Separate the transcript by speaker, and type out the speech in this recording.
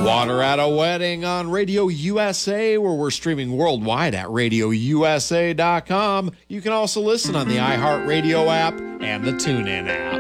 Speaker 1: Water at a Wedding on Radio USA, where we're streaming worldwide at radiousa.com. You can also listen on the iHeartRadio app and the TuneIn app.